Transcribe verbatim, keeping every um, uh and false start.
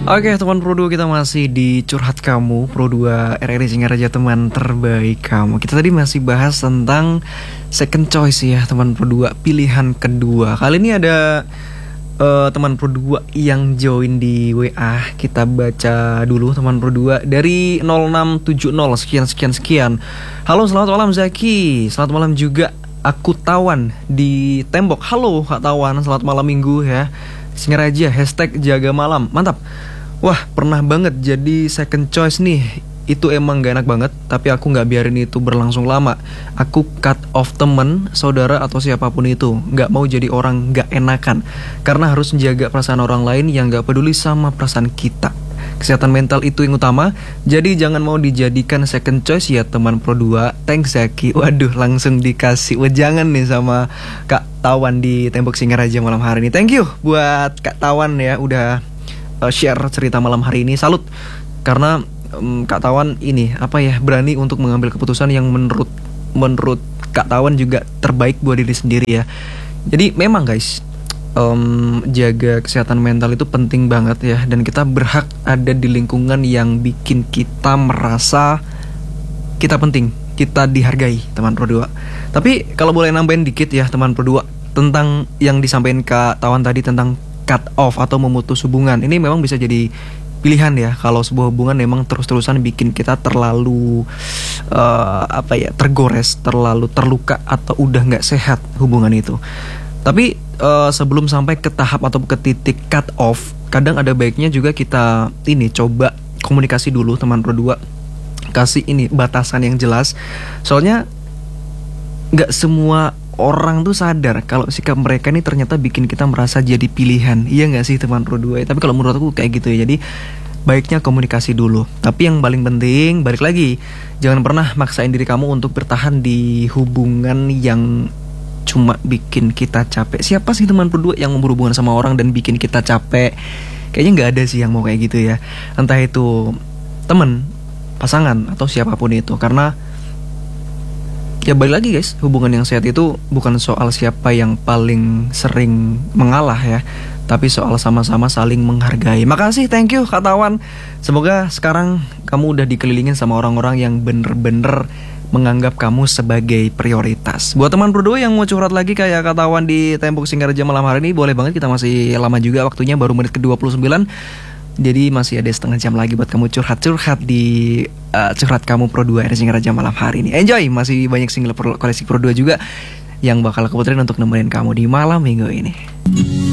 Oke teman Pro dua, kita masih di Curhat Kamu Pro dua R R I Singaraja, teman terbaik kamu. Kita tadi masih bahas tentang second choice ya teman Pro dua, pilihan kedua. Kali ini ada uh, teman Pro dua yang join di W A. Kita baca dulu teman Pro dua dari nol enam tujuh nol sekian sekian sekian. Halo, selamat malam Zaki. Selamat malam juga aku Tawan di Tembok. Halo Kak Tawan, selamat malam minggu ya. Singaraja, hashtag jaga malam. Mantap. Wah, pernah banget jadi second choice nih. Itu emang gak enak banget, tapi aku gak biarin itu berlangsung lama. Aku cut off temen, saudara atau siapapun itu. Gak mau jadi orang gak enakan, karena harus menjaga perasaan orang lain yang gak peduli sama perasaan kita. Kesehatan mental itu yang utama. Jadi jangan mau dijadikan second choice ya teman Pro dua. Thanks Zaki. Waduh, langsung dikasih wejangan nih sama Kak Tawan di Tembok Singaraja malam hari ini. Thank you buat Kak Tawan ya, udah uh, share cerita malam hari ini. Salut. Karena um, Kak Tawan ini apa ya, berani untuk mengambil keputusan yang menurut menurut Kak Tawan juga terbaik buat diri sendiri ya. Jadi memang guys, Um, jaga kesehatan mental itu penting banget ya. Dan kita berhak ada di lingkungan yang bikin kita merasa kita penting, kita dihargai teman Pro dua. Tapi kalau boleh nambahin dikit ya teman Pro dua, tentang yang disampaikan Kak Tawan tadi tentang cut off atau memutus hubungan. Ini memang bisa jadi pilihan ya, kalau sebuah hubungan memang terus-terusan bikin kita terlalu uh, apa ya, tergores, terlalu terluka, atau udah gak sehat hubungan itu. Tapi uh, sebelum sampai ke tahap atau ke titik cut off, kadang ada baiknya juga kita ini coba komunikasi dulu teman Pro dua. Kasih ini batasan yang jelas. Soalnya gak semua orang tuh sadar kalau sikap mereka ini ternyata bikin kita merasa jadi pilihan. Iya gak sih teman Pro dua? Tapi kalau menurut aku kayak gitu ya. Jadi baiknya komunikasi dulu. Tapi yang paling penting, balik lagi, jangan pernah maksain diri kamu untuk bertahan di hubungan yang cuma bikin kita capek. Siapa sih teman Pro dua yang mau berhubungan sama orang dan bikin kita capek? Kayaknya gak ada sih yang mau kayak gitu ya. Entah itu teman, pasangan, atau siapapun itu. Karena ya balik lagi guys, hubungan yang sehat itu bukan soal siapa yang paling sering mengalah ya, tapi soal sama-sama saling menghargai. Makasih, thank you Kak Tawan. Semoga sekarang kamu udah dikelilingin sama orang-orang yang bener-bener menganggap kamu sebagai prioritas. Buat teman Pro dua yang mau curhat lagi kayak Kak Tawan di Tembok Singaraja malam hari ini, boleh banget, kita masih lama juga waktunya, baru menit ke dua puluh sembilan. Jadi masih ada setengah jam lagi buat kamu curhat-curhat di uh, Curhat Kamu Pro dua R R I Singaraja malam hari ini. Enjoy, masih banyak single koleksi Pro dua juga yang bakal keputerin untuk nemenin kamu di malam minggu ini.